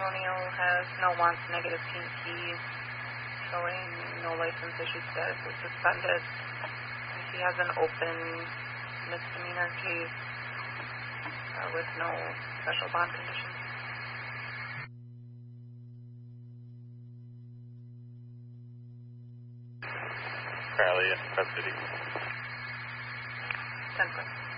Antonio has no wants, negative pink keys, showing no license issued status is suspended. And he has an open misdemeanor case with no special bond conditions. Currently in custody. 10 points.